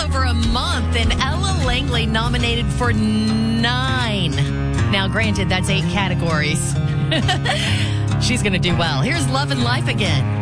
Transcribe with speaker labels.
Speaker 1: over a month, and Ella Langley nominated for 9. Now, granted, that's 8 categories. She's going to do well. Here's Love and Life again.